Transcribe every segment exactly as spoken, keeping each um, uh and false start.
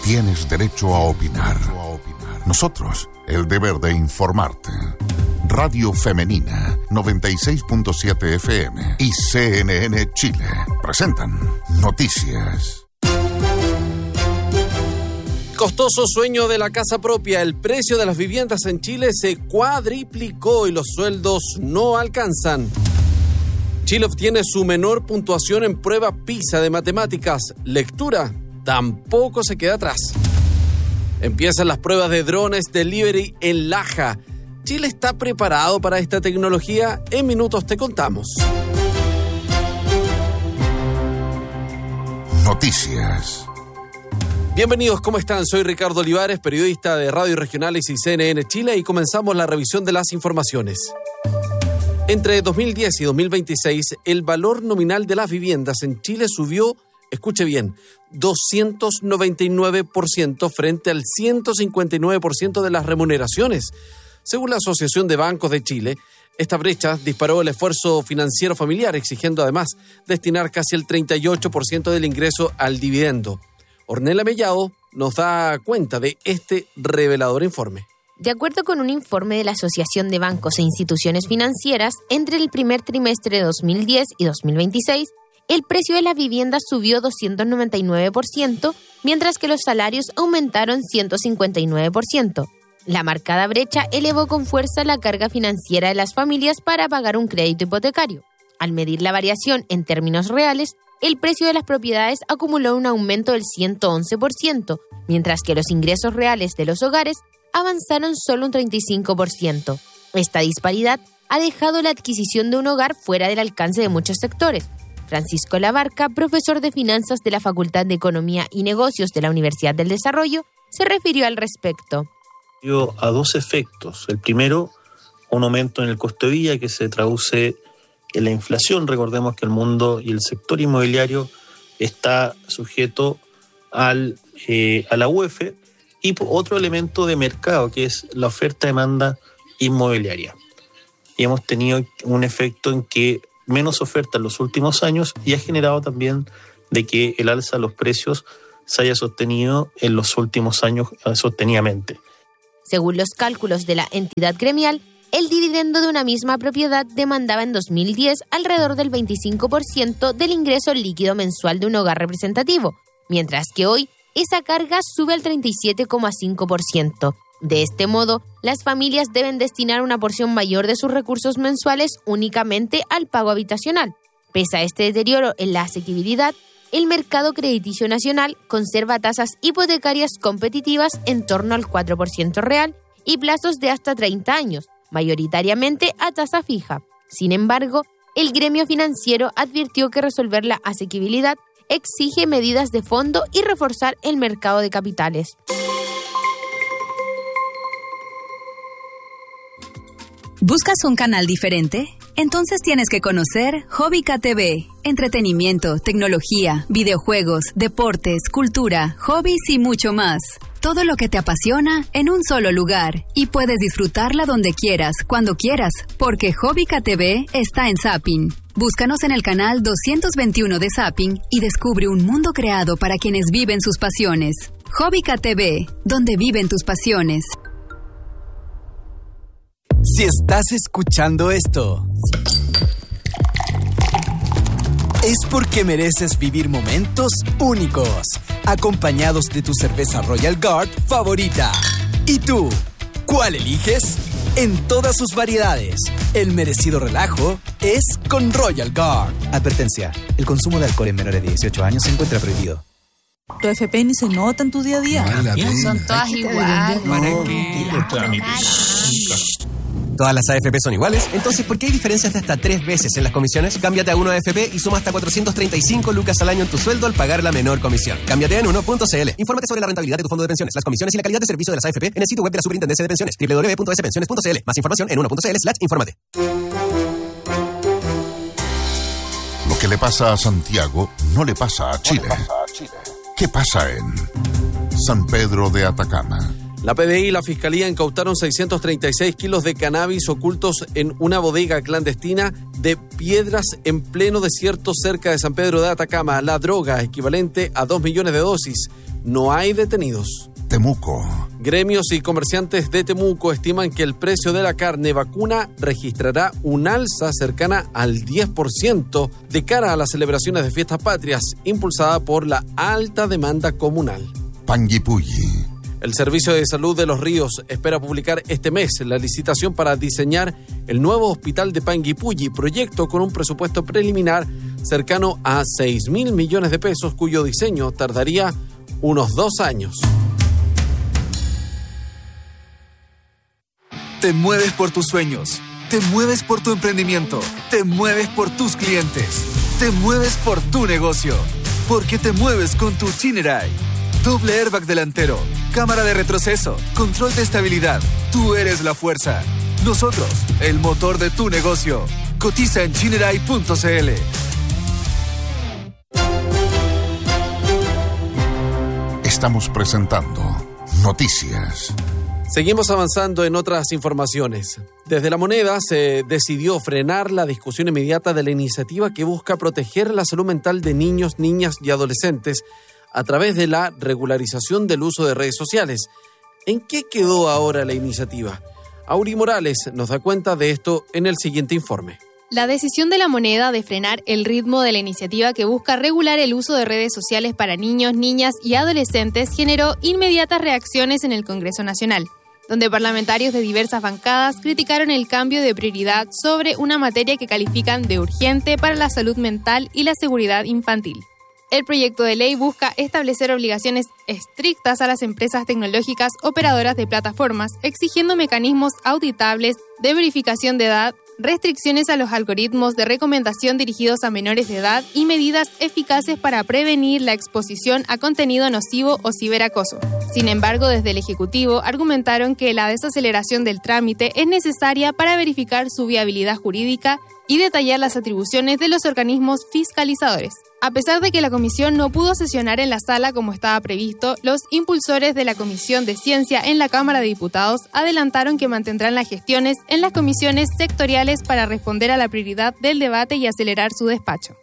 tienes derecho a opinar. Nosotros, el deber de informarte. Radio Femenina, noventa y seis punto siete F M y C N N Chile presentan Noticias. Costoso sueño de la casa propia. El precio de las viviendas en Chile se cuadriplicó y los sueldos no alcanzan. Chile obtiene su menor puntuación en prueba PISA de matemáticas. Lectura tampoco se queda atrás. Empiezan las pruebas de drones delivery en Laja. ¿Chile está preparado para esta tecnología? En minutos te contamos. Noticias. Bienvenidos, ¿cómo están? Soy Ricardo Olivares, periodista de Radio Regionales y C N N Chile, y comenzamos la revisión de las informaciones. Entre dos mil diez y dos mil veintiséis, el valor nominal de las viviendas en Chile subió, escuche bien, doscientos noventa y nueve por ciento frente al ciento cincuenta y nueve por ciento de las remuneraciones. Según la Asociación de Bancos de Chile, esta brecha disparó el esfuerzo financiero familiar, exigiendo además destinar casi el treinta y ocho por ciento del ingreso al dividendo. Ornella Mellado nos da cuenta de este revelador informe. De acuerdo con un informe de la Asociación de Bancos e Instituciones Financieras, entre el primer trimestre de dos mil diez y dos mil veintiséis, el precio de las viviendas subió doscientos noventa y nueve por ciento, mientras que los salarios aumentaron ciento cincuenta y nueve por ciento. La marcada brecha elevó con fuerza la carga financiera de las familias para pagar un crédito hipotecario. Al medir la variación en términos reales, el precio de las propiedades acumuló un aumento del ciento once por ciento, mientras que los ingresos reales de los hogares avanzaron solo un treinta y cinco por ciento. Esta disparidad ha dejado la adquisición de un hogar fuera del alcance de muchos sectores. Francisco Labarca, profesor de finanzas de la Facultad de Economía y Negocios de la Universidad del Desarrollo, se refirió al respecto. A dos efectos. El primero, un aumento en el costo de vida que se traduce en la inflación. Recordemos que el mundo y el sector inmobiliario está sujeto al, eh, a la U E F. Y otro elemento de mercado, que es la oferta-demanda inmobiliaria. Y hemos tenido un efecto en que menos oferta en los últimos años y ha generado también de que el alza de los precios se haya sostenido en los últimos años sostenidamente. Según los cálculos de la entidad gremial, el dividendo de una misma propiedad demandaba en dos mil diez alrededor del veinticinco por ciento del ingreso líquido mensual de un hogar representativo, mientras que hoy esa carga sube al treinta y siete coma cinco por ciento. De este modo, las familias deben destinar una porción mayor de sus recursos mensuales únicamente al pago habitacional. Pese a este deterioro en la asequibilidad, el mercado crediticio nacional conserva tasas hipotecarias competitivas en torno al cuatro por ciento real y plazos de hasta treinta años, mayoritariamente a tasa fija. Sin embargo, el gremio financiero advirtió que resolver la asequibilidad exige medidas de fondo y reforzar el mercado de capitales. ¿Buscas un canal diferente? Entonces tienes que conocer Hobbica T V. Entretenimiento, tecnología, videojuegos, deportes, cultura, hobbies y mucho más. Todo lo que te apasiona en un solo lugar. Y puedes disfrutarla donde quieras, cuando quieras, porque Hobbica T V está en Zapping. Búscanos en el canal doscientos veintiuno de Zapping y descubre un mundo creado para quienes viven sus pasiones. Hobbica T V, donde viven tus pasiones. Si estás escuchando esto, es porque mereces vivir momentos únicos, acompañados de tu cerveza Royal Guard favorita. ¿Y tú? ¿Cuál eliges? En todas sus variedades, el merecido relajo es con Royal Guard. Advertencia, el consumo de alcohol en menores de dieciocho años se encuentra prohibido. Tu F P ni se nota en tu día a día. Son todas iguales. ¿Para qué? ¿Todas las A F P son iguales? Entonces, ¿por qué hay diferencias de hasta tres veces en las comisiones? Cámbiate a Uno A F P y suma hasta cuatrocientos treinta y cinco lucas al año en tu sueldo al pagar la menor comisión. Cámbiate en uno punto c l. Infórmate sobre la rentabilidad de tu fondo de pensiones, las comisiones y la calidad de servicio de las A F P en el sitio web de la Superintendencia de Pensiones, doble u doble u doble u punto s pensiones punto c l. Más información en uno punto c l slash infórmate. Lo que le pasa a Santiago no le pasa a Chile. ¿Qué pasa en San Pedro de Atacama? La P D I y la Fiscalía incautaron seiscientos treinta y seis kilos de cannabis ocultos en una bodega clandestina de Piedras en pleno desierto cerca de San Pedro de Atacama. La droga, equivalente a dos millones de dosis. No hay detenidos. Temuco. Gremios y comerciantes de Temuco estiman que el precio de la carne vacuna registrará un alza cercana al diez por ciento de cara a las celebraciones de fiestas patrias, impulsada por la alta demanda comunal. Panguipulli. El Servicio de Salud de Los Ríos espera publicar este mes la licitación para diseñar el nuevo hospital de Panguipulli, proyecto con un presupuesto preliminar cercano a seis mil millones de pesos, cuyo diseño tardaría unos dos años. Te mueves por tus sueños, te mueves por tu emprendimiento, te mueves por tus clientes, te mueves por tu negocio, porque te mueves con tu Chinerai. Doble airbag delantero, cámara de retroceso, control de estabilidad. Tú eres la fuerza. Nosotros, el motor de tu negocio. Cotiza en chinerai punto c l. Estamos presentando Noticias. Seguimos avanzando en otras informaciones. Desde La Moneda se decidió frenar la discusión inmediata de la iniciativa que busca proteger la salud mental de niños, niñas y adolescentes a través de la regularización del uso de redes sociales. ¿En qué quedó ahora la iniciativa? Auri Morales nos da cuenta de esto en el siguiente informe. La decisión de La Moneda de frenar el ritmo de la iniciativa que busca regular el uso de redes sociales para niños, niñas y adolescentes generó inmediatas reacciones en el Congreso Nacional, donde parlamentarios de diversas bancadas criticaron el cambio de prioridad sobre una materia que califican de urgente para la salud mental y la seguridad infantil. El proyecto de ley busca establecer obligaciones estrictas a las empresas tecnológicas operadoras de plataformas, exigiendo mecanismos auditables de verificación de edad, restricciones a los algoritmos de recomendación dirigidos a menores de edad y medidas eficaces para prevenir la exposición a contenido nocivo o ciberacoso. Sin embargo, desde el Ejecutivo argumentaron que la desaceleración del trámite es necesaria para verificar su viabilidad jurídica y detallar las atribuciones de los organismos fiscalizadores. A pesar de que la comisión no pudo sesionar en la sala como estaba previsto, los impulsores de la Comisión de Ciencia en la Cámara de Diputados adelantaron que mantendrán las gestiones en las comisiones sectoriales para responder a la prioridad del debate y acelerar su despacho.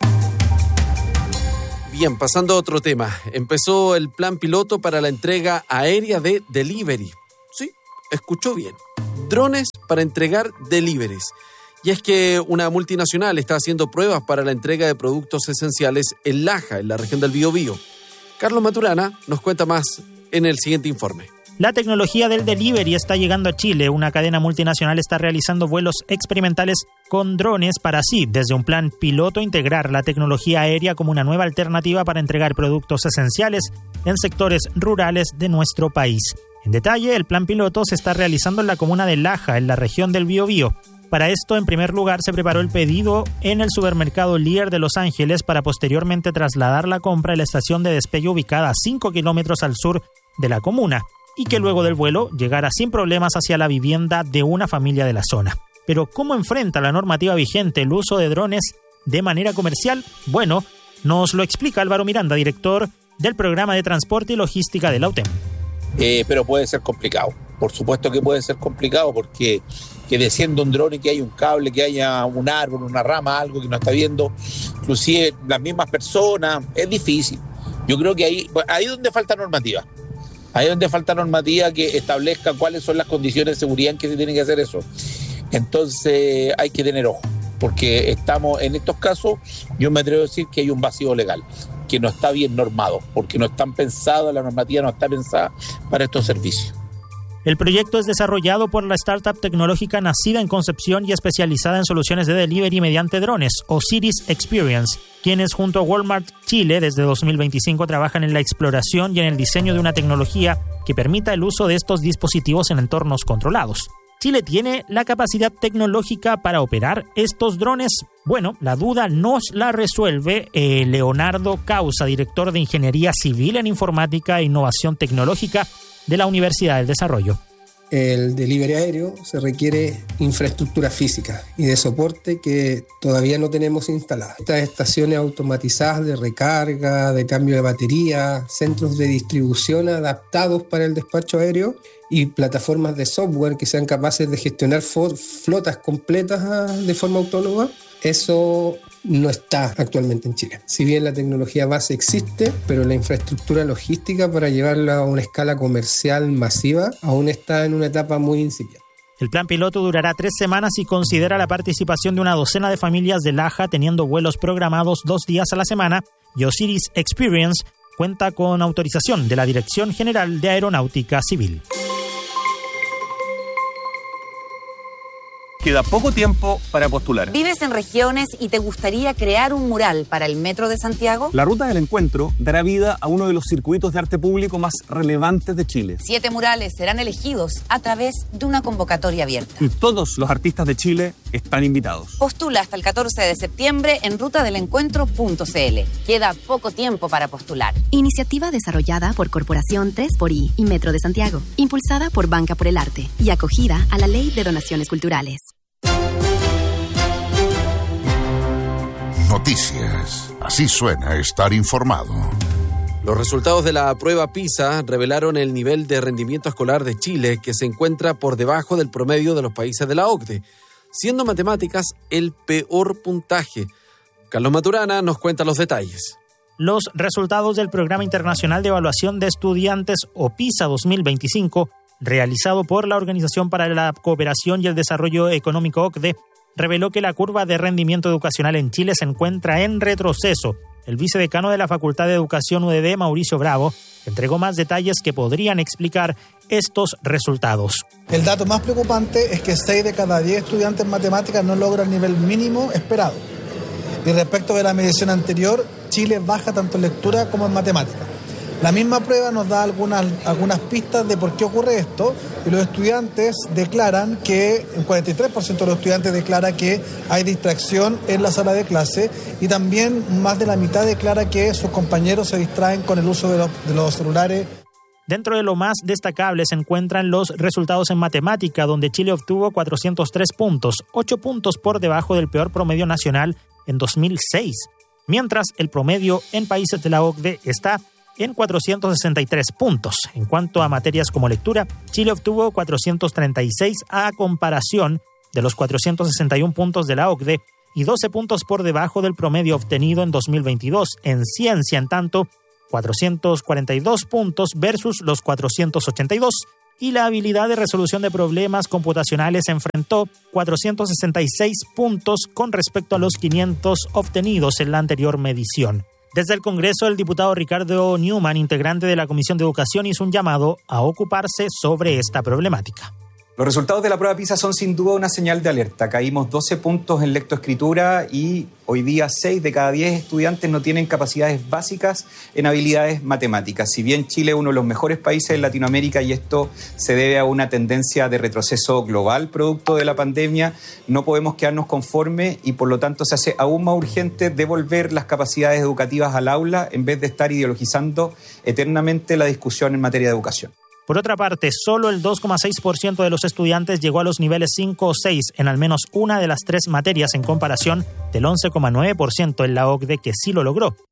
Bien, pasando a otro tema. Empezó el plan piloto para la entrega aérea de delivery. Sí, escuchó bien. Drones para entregar deliveries. Y es que una multinacional está haciendo pruebas para la entrega de productos esenciales en Laja, en la región del Biobío. Carlos Maturana nos cuenta más en el siguiente informe. La tecnología del delivery está llegando a Chile. Una cadena multinacional está realizando vuelos experimentales con drones para así, desde un plan piloto, integrar la tecnología aérea como una nueva alternativa para entregar productos esenciales en sectores rurales de nuestro país. En detalle, el plan piloto se está realizando en la comuna de Laja, en la región del Biobío. Para esto, en primer lugar, se preparó el pedido en el supermercado Lear de Los Ángeles para posteriormente trasladar la compra a la estación de despegue ubicada a cinco kilómetros al sur de la comuna y que luego del vuelo llegara sin problemas hacia la vivienda de una familia de la zona. Pero, ¿cómo enfrenta la normativa vigente el uso de drones de manera comercial? Bueno, nos lo explica Álvaro Miranda, director del programa de transporte y logística de la U T E M. Eh, pero puede ser complicado. Por supuesto que puede ser complicado porque que descienda un dron y que haya un cable, que haya un árbol, una rama, algo que no está viendo, inclusive las mismas personas, es difícil. Yo creo que ahí ahí es donde falta normativa. Ahí es donde falta normativa que establezca cuáles son las condiciones de seguridad en que se tiene que hacer eso. Entonces hay que tener ojo, porque estamos en estos casos, yo me atrevo a decir que hay un vacío legal, que no está bien normado, porque no están pensados, la normativa no está pensada para estos servicios. El proyecto es desarrollado por la startup tecnológica nacida en Concepción y especializada en soluciones de delivery mediante drones, Osiris Experience, quienes junto a Walmart Chile desde dos mil veinticinco trabajan en la exploración y en el diseño de una tecnología que permita el uso de estos dispositivos en entornos controlados. ¿Chile tiene la capacidad tecnológica para operar estos drones? Bueno, la duda nos la resuelve eh, Leonardo Causa, director de Ingeniería Civil en Informática e Innovación Tecnológica de la Universidad del Desarrollo. el delivery aéreo se requiere infraestructura física y de soporte que todavía no tenemos instalada. Estas estaciones automatizadas de recarga, de cambio de batería, centros de distribución adaptados para el despacho aéreo y plataformas de software que sean capaces de gestionar flotas completas de forma autónoma, eso no está actualmente en Chile. Si bien la tecnología base existe, pero la infraestructura logística para llevarla a una escala comercial masiva aún está en una etapa muy incipiente. El plan piloto durará tres semanas y considera la participación de una docena de familias de Laja, teniendo vuelos programados dos días a la semana, y Osiris Experience cuenta con autorización de la Dirección General de Aeronáutica Civil. Queda poco tiempo para postular. ¿Vives en regiones y te gustaría crear un mural para el Metro de Santiago? La Ruta del Encuentro dará vida a uno de los circuitos de arte público más relevantes de Chile. Siete murales serán elegidos a través de una convocatoria abierta. Y todos los artistas de Chile están invitados. Postula hasta el catorce de septiembre en ruta del encuentro punto c l. Queda poco tiempo para postular. Iniciativa desarrollada por Corporación tres por I y Metro de Santiago, impulsada por Banca por el Arte y acogida a la Ley de Donaciones Culturales. Noticias. Así suena estar informado. Los resultados de la prueba PISA revelaron el nivel de rendimiento escolar de Chile, que se encuentra por debajo del promedio de los países de la O C D E, siendo matemáticas el peor puntaje. Carlos Maturana nos cuenta los detalles. Los resultados del Programa Internacional de Evaluación de Estudiantes, o PISA dos mil veinticinco, realizado por la Organización para la Cooperación y el Desarrollo Económico O C D E, reveló que la curva de rendimiento educacional en Chile se encuentra en retroceso. El vicedecano de la Facultad de Educación U D D, Mauricio Bravo, entregó más detalles que podrían explicar estos resultados. El dato más preocupante es que seis de cada diez estudiantes en matemáticas no logran el nivel mínimo esperado. Y respecto de la medición anterior, Chile baja tanto en lectura como en matemáticas. La misma prueba nos da algunas, algunas pistas de por qué ocurre esto, y los estudiantes declaran que, el cuarenta y tres por ciento de los estudiantes declara que hay distracción en la sala de clase, y también más de la mitad declara que sus compañeros se distraen con el uso de los, de los celulares. Dentro de lo más destacable se encuentran los resultados en matemática, donde Chile obtuvo cuatrocientos tres puntos, ocho puntos por debajo del peor promedio nacional en dos mil seis, mientras el promedio en países de la O C D E está en cuatrocientos sesenta y tres puntos. En cuanto a materias como lectura, Chile obtuvo cuatrocientos treinta y seis a comparación de los cuatrocientos sesenta y uno puntos de la O C D E y doce puntos por debajo del promedio obtenido en dos mil veintidós. En ciencia, en tanto, cuatrocientos cuarenta y dos puntos versus los cuatrocientos ochenta y dos, y la habilidad de resolución de problemas computacionales enfrentó cuatrocientos sesenta y seis puntos con respecto a los quinientos obtenidos en la anterior medición. Desde el Congreso, el diputado Ricardo Newman, integrante de la Comisión de Educación, hizo un llamado a ocuparse sobre esta problemática. Los resultados de la prueba PISA son sin duda una señal de alerta. Caímos doce puntos en lectoescritura y hoy día seis de cada diez estudiantes no tienen capacidades básicas en habilidades matemáticas. Si bien Chile es uno de los mejores países de Latinoamérica y esto se debe a una tendencia de retroceso global producto de la pandemia, no podemos quedarnos conformes y por lo tanto se hace aún más urgente devolver las capacidades educativas al aula en vez de estar ideologizando eternamente la discusión en materia de educación. Por otra parte, solo el dos coma seis por ciento de los estudiantes llegó a los niveles cinco o seis en al menos una de las tres materias en comparación del once coma nueve por ciento en la O C D E que sí lo logró.